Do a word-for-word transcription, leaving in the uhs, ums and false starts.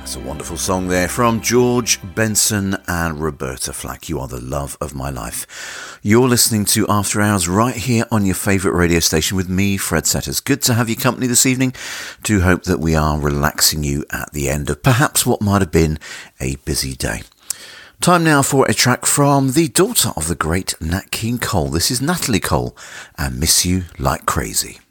That's a wonderful song there from George Benson and Roberta Flack. You are the love of my life. You're listening to After Hours right here on your favourite radio station with me, Fred Setters. Good to have your company this evening. Do hope that we are relaxing you at the end of perhaps what might have been a busy day. Time now for a track from the daughter of the great Nat King Cole. This is Natalie Cole and Miss You Like Crazy.